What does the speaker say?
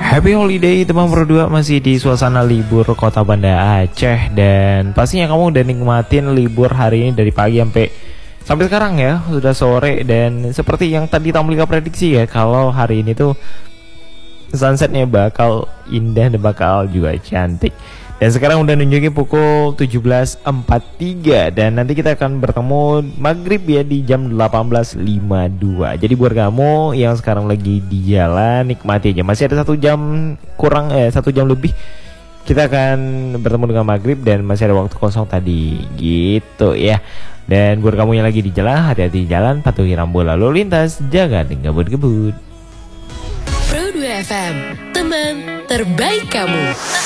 Happy holiday teman berdua, masih di suasana libur kota Banda Aceh. Dan pastinya kamu udah nikmatin libur hari ini dari pagi sampai sekarang ya, sudah sore. Dan seperti yang tadi Tamlika prediksi ya, kalau hari ini tuh sunsetnya bakal indah dan bakal juga cantik. Dan sekarang udah nunjukin pukul 17.43. Dan nanti kita akan bertemu maghrib ya di jam 18.52. Jadi buat kamu yang sekarang lagi di jalan, nikmati aja. Masih ada 1 jam kurang, 1 jam lebih. Kita akan bertemu dengan maghrib dan masih ada waktu kosong tadi gitu ya. Dan buat kamu yang lagi di jalan, hati-hati di jalan, patuhi rambu lalu lintas, jangan ngebut-ngebut. Pro 2 FM, teman terbaik kamu.